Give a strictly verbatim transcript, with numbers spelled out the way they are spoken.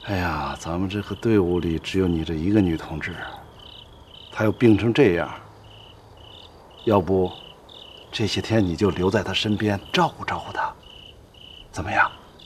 哎呀，咱们这个队伍里只有你这一个女同志，她又病成这样，要不这些天你就留在她身边照顾照顾她，怎么样？